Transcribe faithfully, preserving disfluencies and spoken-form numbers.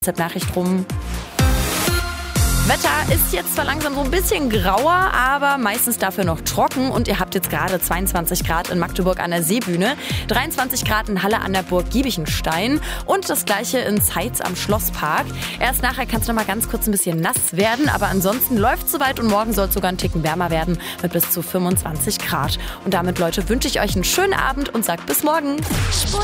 Nachricht rum. Wetter ist jetzt zwar langsam so ein bisschen grauer, aber meistens dafür noch trocken und ihr habt jetzt gerade zweiundzwanzig Grad in Magdeburg an der Seebühne, dreiundzwanzig Grad in Halle an der Burg Giebichenstein und das gleiche in Zeitz am Schlosspark. Erst nachher kann es noch mal ganz kurz ein bisschen nass werden, aber ansonsten läuft es soweit und morgen soll es sogar einen Ticken wärmer werden mit bis zu fünfundzwanzig Grad. Und damit, Leute, wünsche ich euch einen schönen Abend und sagt bis morgen.